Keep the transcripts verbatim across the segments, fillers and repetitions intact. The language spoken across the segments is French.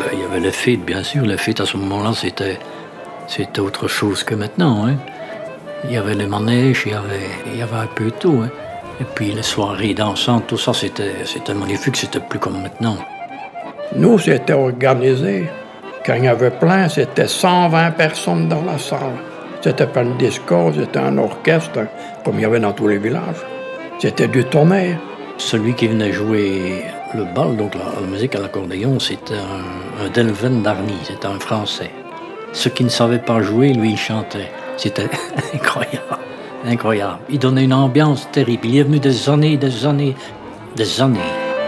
il y avait les fêtes, bien sûr. Les fêtes, à ce moment-là, c'était, c'était autre chose que maintenant. Hein. Il y avait les manèges, il y avait, il y avait un peu de tout. Hein. Et puis les soirées dansantes, tout ça, c'était, c'était magnifique. C'était plus comme maintenant. Nous, c'était organisé. Quand il y avait plein, c'était cent vingt personnes dans la salle. C'était pas une disco, c'était un orchestre, comme il y avait dans tous les villages. C'était du tonnerre. Celui qui venait jouer le bal, donc la, la musique à l'accordéon, c'était un, un Delven d'Arny, c'était un Français. Ceux qui ne savaient pas jouer, lui, il chantait. C'était incroyable, incroyable. Il donnait une ambiance terrible. Il est venu des années, des années, des années.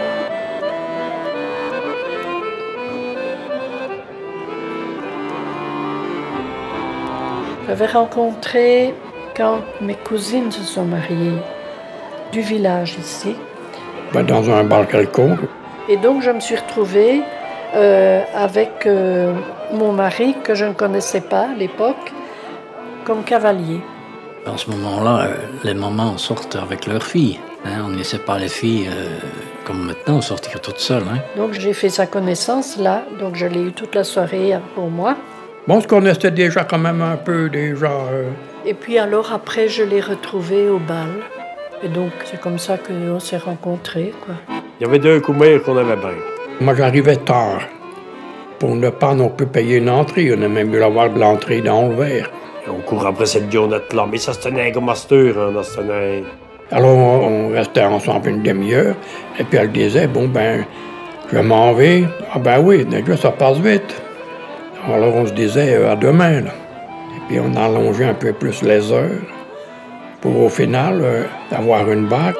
J'avais rencontré, quand mes cousines se sont mariées, du village ici. Ben, dans un bar quelconque. Et donc, je me suis retrouvée euh, avec euh, mon mari, que je ne connaissais pas à l'époque, comme cavalier. En ce moment-là, euh, les mamans sortent avec leurs filles. Hein, on ne laissait pas les filles, euh, comme maintenant, sortir toutes seules. Hein. Donc, j'ai fait sa connaissance là. Donc, je l'ai eu toute la soirée pour moi. Bon, on se connaissait déjà quand même un peu, déjà. Euh... Et puis alors, après, je l'ai retrouvé au bal. Et donc, c'est comme ça qu'on s'est rencontrés, quoi. Il y avait deux coumères qu'on aimait bien. Moi, j'arrivais tard, pour ne pas non plus payer une entrée. On a même dû avoir de l'entrée dans le verre. Et on court après cette journée-là, mais ça se tenait comme master, hein, ça se tenait... Alors, on, on restait ensemble une demi-heure, et puis elle disait, bon, ben, je m'en vais. Ah ben oui, déjà, ça passe vite. Alors, on se disait, euh, à demain, là. Et puis, on allongeait un peu plus les heures, pour au final, euh, avoir une bague.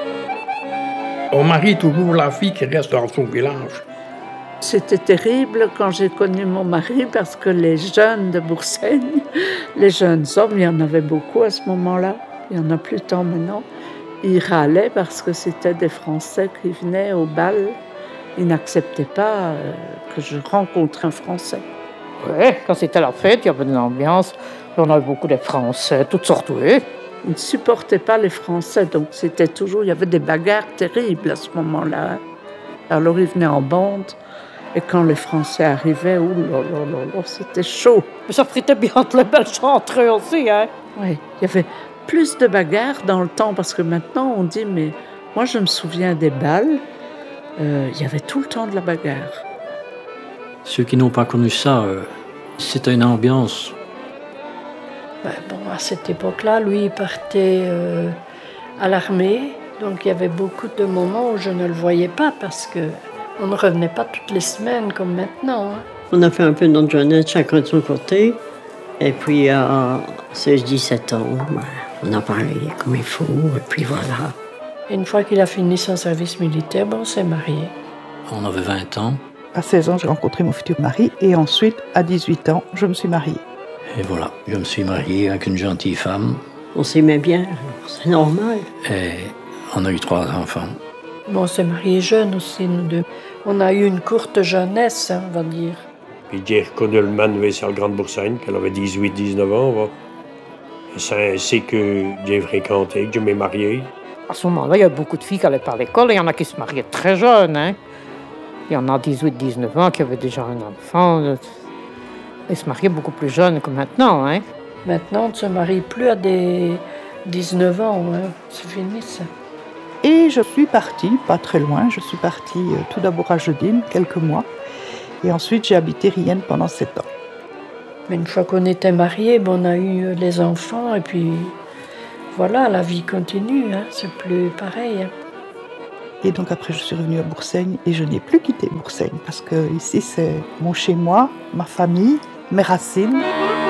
On marie toujours la fille qui reste dans son village. C'était terrible quand j'ai connu mon mari parce que les jeunes de Boursaigne, les jeunes hommes, il y en avait beaucoup à ce moment-là, il n'y en a plus tant maintenant, ils râlaient parce que c'était des Français qui venaient au bal. Ils n'acceptaient pas euh, que je rencontre un Français. Oui, quand c'était la fête, il y avait de l'ambiance, on avait beaucoup de Français, toutes sortes, oui. Ils ne supportaient pas les Français, donc c'était toujours, il y avait des bagarres terribles à ce moment-là. Alors ils venaient en bande. Et quand les Français arrivaient, oh là là là là, c'était chaud. Mais ça fritait bien entre les Belges entre eux aussi, hein. Oui, il y avait plus de bagarres dans le temps, parce que maintenant on dit, mais moi je me souviens des bals, euh, il y avait tout le temps de la bagarre. Ceux qui n'ont pas connu ça, euh, c'était une ambiance. Ben bon, à cette époque-là, lui, il partait euh, à l'armée, donc il y avait beaucoup de moments où je ne le voyais pas, parce que on ne revenait pas toutes les semaines comme maintenant. Hein. On a fait un peu de notre jeunesse, chacun de son côté. Et puis, à seize dix-sept ans, ben, on a parlé comme il faut, et puis voilà. Et une fois qu'il a fini son service militaire, ben, on s'est mariés. On avait vingt ans. À seize ans, j'ai rencontré mon futur mari, et ensuite, à dix-huit ans, je me suis mariée. Et voilà, je me suis marié avec une gentille femme. On s'aimait bien, c'est normal. Et on a eu trois enfants. Bon, on s'est mariés jeunes aussi, nous deux. On a eu une courte jeunesse, hein, on va dire. Puis j'ai reconnu le manuel sur le Grande Boursaigne, qu'elle avait dix-huit dix-neuf ans. Va. Et c'est ainsi que j'ai fréquenté, que je m'ai marié. À ce moment-là, il y a beaucoup de filles qui n'allaient pas à l'école, et il y en a qui se mariaient très jeunes. Hein. Il y en a dix-huit dix-neuf ans qui avaient déjà un enfant. Ils se mariaient beaucoup plus jeunes que maintenant. Hein. Maintenant, on ne se marie plus à des dix-neuf ans. Hein. C'est fini, ça. Et je suis partie, pas très loin, je suis partie euh, tout d'abord à Jeudine, quelques mois. Et ensuite, j'ai habité Rienne pendant sept ans. Mais une fois qu'on était mariés, bon, on a eu les enfants, et puis voilà, la vie continue, hein, c'est plus pareil. Hein. Et donc après, je suis revenue à Boursaigne, et je n'ai plus quitté Boursaigne, parce que ici, c'est mon chez-moi, ma famille, mes racines.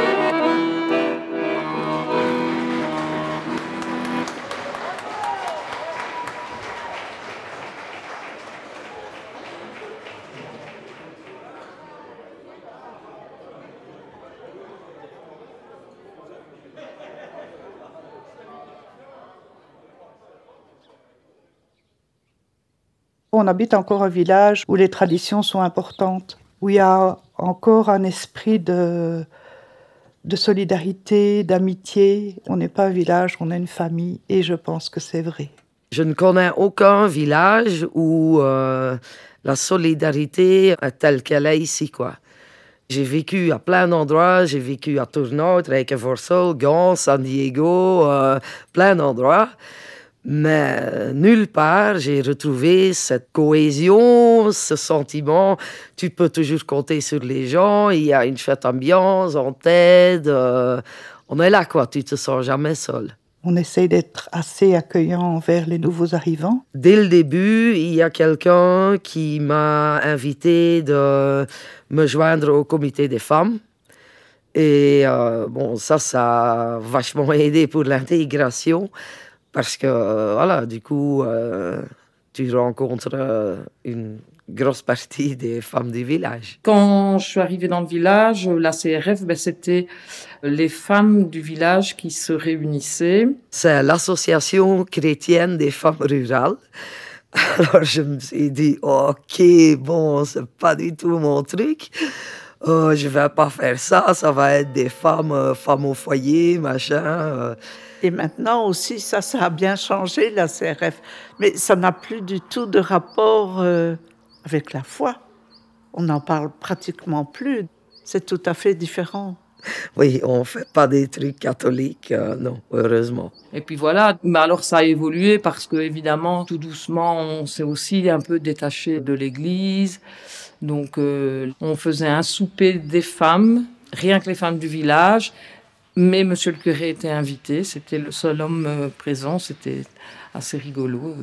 On habite encore un village où les traditions sont importantes, où il y a encore un esprit de, de solidarité, d'amitié. On n'est pas un village, on est une famille, et je pense que c'est vrai. Je ne connais aucun village où euh, la solidarité telle qu'elle est ici, quoi. J'ai vécu à plein d'endroits, j'ai vécu à Turnhout, Rijkenvorsel, Gand, San Diego, euh, plein d'endroits. Mais nulle part, j'ai retrouvé cette cohésion, ce sentiment. Tu peux toujours compter sur les gens, il y a une chouette ambiance, on t'aide. Euh, on est là, quoi, tu te sens jamais seul. On essaie d'être assez accueillant envers les nouveaux arrivants. Dès le début, il y a quelqu'un qui m'a invité de me joindre au comité des femmes. Et euh, bon, ça, ça a vachement aidé pour l'intégration. Parce que, euh, voilà, du coup, euh, tu rencontres euh, une grosse partie des femmes du village. Quand je suis arrivée dans le village, la C R F, ben, c'était les femmes du village qui se réunissaient. C'est l'association chrétienne des femmes rurales. Alors, je me suis dit, OK, bon, c'est pas du tout mon truc. Oh, je vais pas faire ça, ça va être des femmes, euh, femmes au foyer, machin. Euh. Et maintenant aussi, ça, ça a bien changé, la C R F. Mais ça n'a plus du tout de rapport euh, avec la foi. On n'en parle pratiquement plus. C'est tout à fait différent. Oui, on ne fait pas des trucs catholiques, euh, non, heureusement. Et puis voilà, mais alors ça a évolué parce que, évidemment, tout doucement, on s'est aussi un peu détaché de l'église. Donc, euh, on faisait un souper des femmes, rien que les femmes du village. Mais monsieur le curé était invité, c'était le seul homme euh, présent, c'était assez rigolo. Euh.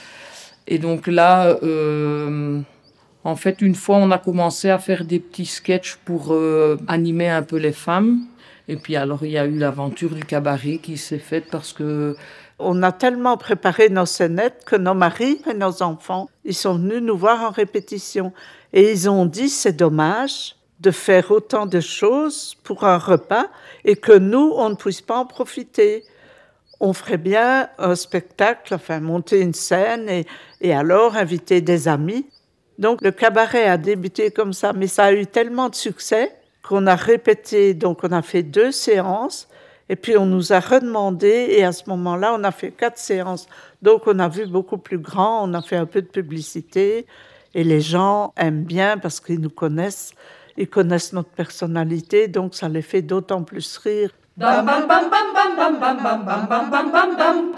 Et donc là, euh, en fait, une fois, on a commencé à faire des petits sketchs pour euh, animer un peu les femmes. Et puis alors, il y a eu l'aventure du cabaret qui s'est faite parce que... On a tellement préparé nos scénettes que nos maris et nos enfants, ils sont venus nous voir en répétition. Et ils ont dit, c'est dommage de faire autant de choses pour un repas et que nous, on ne puisse pas en profiter. On ferait bien un spectacle, enfin monter une scène et, et alors inviter des amis. Donc le cabaret a débuté comme ça, mais ça a eu tellement de succès qu'on a répété, donc on a fait deux séances et puis on nous a redemandé et à ce moment-là, on a fait quatre séances. Donc on a vu beaucoup plus grand, on a fait un peu de publicité et les gens aiment bien parce qu'ils nous connaissent. Ils connaissent notre personnalité, donc ça les fait d'autant plus rire. Bam bam bam bam bam bam bam bam bam bam bam bam bam.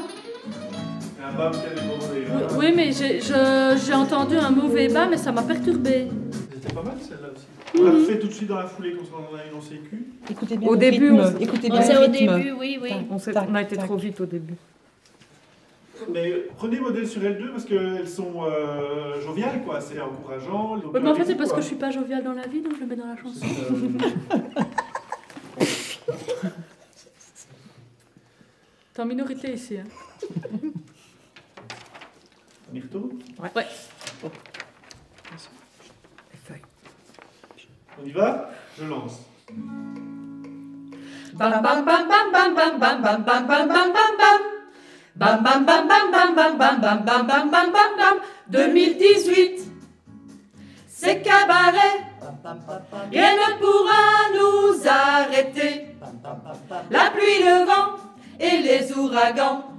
Oui, oui, mais j'ai, je, j'ai entendu un mauvais bas, mais ça m'a perturbée. C'était pas mal celle-là aussi. On l'a refait tout de suite dans la foulée quand on en a une en sécu. Écoutez bien au début, on... écoutez bien c'est au début, oui, oui. On, s'est... on a été tac. trop vite au début. Mais prenez modèle sur elles deux parce qu'elles sont euh, joviales, quoi. C'est encourageant. Oui, mais en fait, c'est parce quoi. que je suis pas joviale dans la vie, donc je le mets dans la chanson. Euh... T'es en minorité ici, hein. On y retourne ? Ouais. ouais. On y va ? Je lance. Bam bam bam bam bam bam bam bam bam bam bam bam bam. Bam bam bam bam bam bam bam bam bam bam bam bam bam. deux mille dix-huit, c'est cabaret. Rien ne pourra nous arrêter. La pluie, le vent et les ouragans.